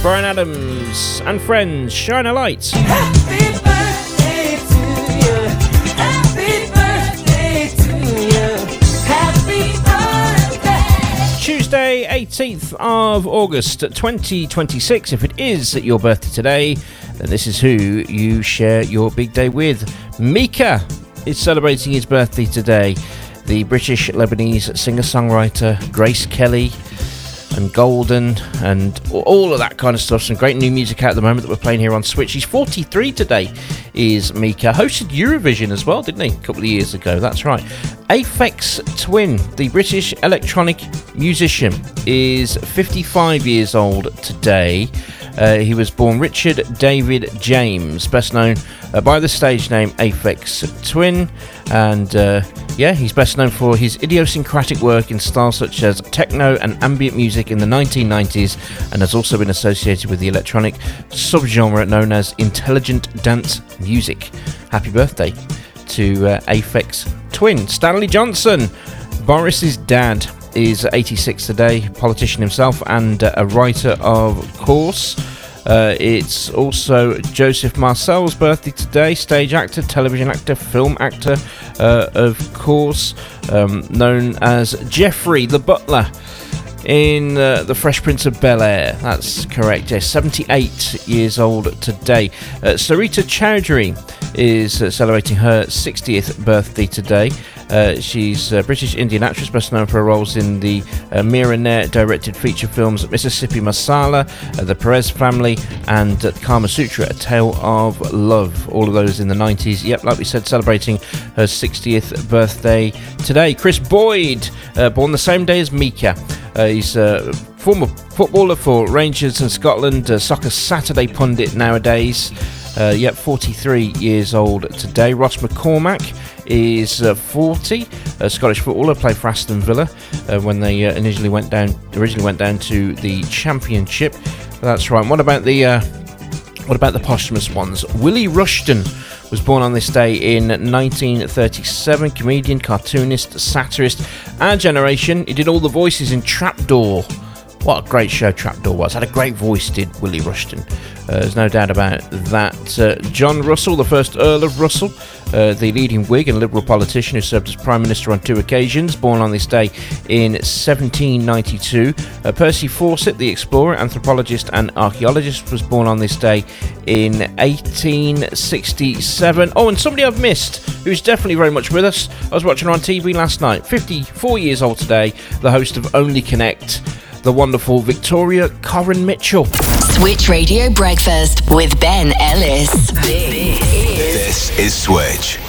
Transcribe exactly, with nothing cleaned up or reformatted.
Bryan Adams and Friends, Shine a Light. Happy birthday to you. Happy birthday to you. Happy birthday. Tuesday, eighteenth of August, twenty twenty-six. If it is your birthday today, then this is who you share your big day with. Mika is celebrating his birthday today. The British Lebanese singer-songwriter Grace Kelly and Golden and all of that kind of stuff. Some great new music out at the moment that we're playing here on Switch. He's forty-three today, is Mika. Hosted Eurovision as well, didn't he? A couple of years ago, that's right. Aphex Twin, the British electronic musician, is fifty-five years old today. Uh, he was born Richard David James, best known uh, by the stage name Aphex Twin, and uh, yeah, he's best known for his idiosyncratic work in styles such as techno and ambient music in the nineteen nineties, and has also been associated with the electronic subgenre known as intelligent dance music. Happy birthday to uh, Aphex Twin. Stanley Johnson, Boris's dad, is eighty-six today, politician himself and uh, a writer, of course. Uh, it's also Joseph Marcel's birthday today, stage actor, television actor, film actor, uh, of course, um, known as Geoffrey the Butler in uh, The Fresh Prince of Bel-Air. That's correct, yeah, seventy-eight years old today. Uh, Sarita Chowdhury is uh, celebrating her sixtieth birthday today. Uh, she's a British Indian actress, best known for her roles in the uh, Mira Nair directed feature films Mississippi Masala, uh, The Perez Family, and uh, Kama Sutra, A Tale of Love. All of those in the nineties. Yep, like we said, celebrating her sixtieth birthday today. Chris Boyd, uh, born the same day as Mika. Uh, he's a former footballer for Rangers and Scotland, uh, Soccer Saturday pundit nowadays. Uh, yep, forty-three years old today. Ross McCormack is uh, forty, a Scottish footballer, played for Aston Villa uh, when they uh, initially went down, originally went down to the Championship. That's right. What about the uh, what about the posthumous ones? Willie Rushton was born on this day in nineteen thirty-seven. Comedian, cartoonist, satirist, our generation. He did all the voices in Trapdoor. What a great show Trapdoor was. Had a great voice, did Willie Rushton. Uh, there's no doubt about that. Uh, John Russell, the first Earl of Russell, uh, the leading Whig and Liberal politician who served as Prime Minister on two occasions, born on this day in seventeen ninety-two. Uh, Percy Fawcett, the explorer, anthropologist and archaeologist, was born on this day in eighteen sixty-seven. Oh, and somebody I've missed, who's definitely very much with us. I was watching her on T V last night. fifty-four years old today, the host of Only Connect, the wonderful Victoria Coren Mitchell. Switch Radio Breakfast with Ben Ellis. This is Switch.